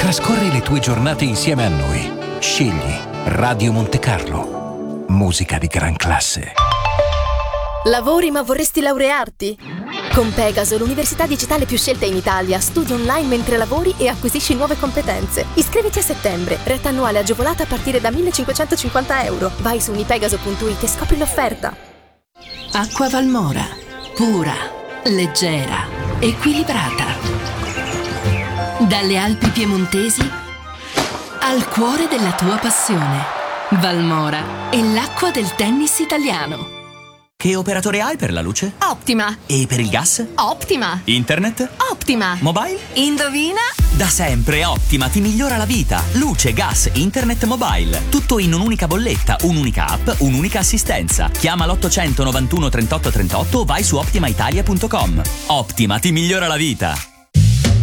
Trascorri le tue giornate insieme a noi. Scegli Radio Montecarlo. Musica di gran classe. Lavori ma vorresti laurearti? Con Pegaso, l'università digitale più scelta in Italia, studi online mentre lavori e acquisisci nuove competenze. Iscriviti a settembre, retta annuale agevolata a partire da 1.550 euro. Vai su unipegaso.it e scopri l'offerta. Acqua Valmora, pura, leggera, equilibrata. Dalle Alpi piemontesi al cuore della tua passione. Valmora è l'acqua del tennis italiano. Che operatore hai per la luce? Optima. E per il gas? Optima. Internet? Optima. Mobile? Indovina? Da sempre Optima ti migliora la vita. Luce, gas, internet, mobile. Tutto in un'unica bolletta, un'unica app, un'unica assistenza. Chiama l'800 91 38 38 o vai su optimaitalia.com. Optima ti migliora la vita.